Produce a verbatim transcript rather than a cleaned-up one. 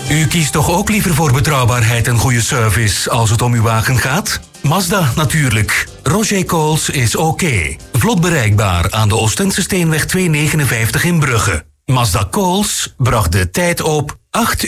U kiest toch ook liever voor betrouwbaarheid en goede service als het om uw wagen gaat? Mazda natuurlijk. Roger Coles is oké. Vlot bereikbaar aan de Oostense Steenweg tweehonderdnegenenvijftig in Brugge. Mazda Coles bracht de tijd op acht